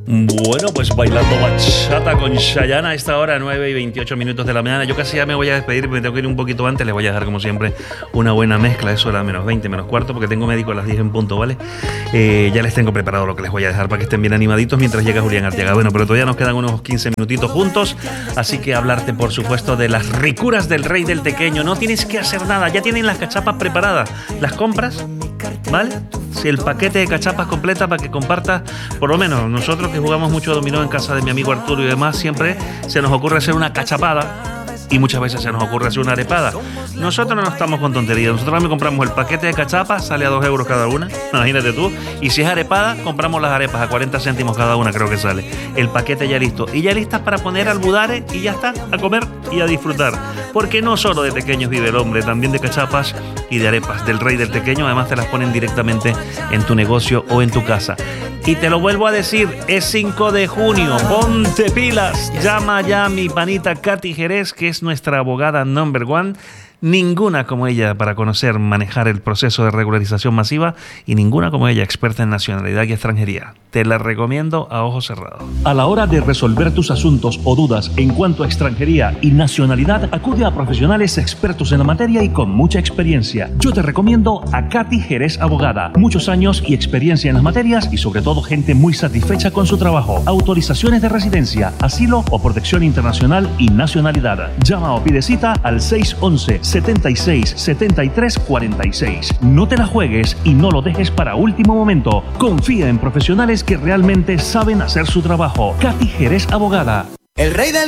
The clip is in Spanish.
Bueno, pues bailando bachata con Chayanne a esta hora, 9:28 de la mañana. Yo casi ya me voy a despedir, me tengo que ir un poquito antes. Les voy a dejar, como siempre, una buena mezcla. Eso era menos 20, menos cuarto, porque tengo médico a las 10 en punto, ¿vale? Ya les tengo preparado lo que les voy a dejar para que estén bien animaditos mientras llega Julián Arteaga. Bueno, pero todavía nos quedan unos 15 minutitos juntos. Así que hablarte, por supuesto, de las ricuras del rey del tequeño. No tienes que hacer nada, ya tienen las cachapas preparadas. Las compras, ¿vale? Si el paquete de cachapas completa para que compartas, por lo menos nosotros que jugamos mucho dominó en casa de mi amigo Arturo y demás, siempre se nos ocurre hacer una cachapada y muchas veces se nos ocurre hacer una arepada. Nosotros no estamos con tonterías, nosotros también compramos el paquete de cachapas, sale a 2 euros cada una, imagínate tú, y si es arepada, compramos las arepas a 40 céntimos cada una, creo que sale. El paquete ya listo, y ya listas para poner albudare y ya está, a comer y a disfrutar. Porque no solo de tequeños vive el hombre, también de cachapas y de arepas del rey del tequeño, además te las ponen directamente en tu negocio o en tu casa. Y te lo vuelvo a decir, es 5 de junio, ponte pilas, llama ya a mi panita Katy Jerez, que es nuestra abogada number one. Ninguna como ella para conocer, manejar el proceso de regularización masiva y ninguna como ella experta en nacionalidad y extranjería. Te la recomiendo a ojos cerrados. A la hora de resolver tus asuntos o dudas en cuanto a extranjería y nacionalidad, acude a profesionales expertos en la materia y con mucha experiencia. Yo te recomiendo a Katy Jerez Abogada. Muchos años y experiencia en las materias y sobre todo gente muy satisfecha con su trabajo. Autorizaciones de residencia, asilo o protección internacional y nacionalidad. Llama o pide cita al 611-76-73-46. No te la juegues y no lo dejes para último momento. Confía en profesionales que realmente saben hacer su trabajo. Katy Jerez Abogada. El rey del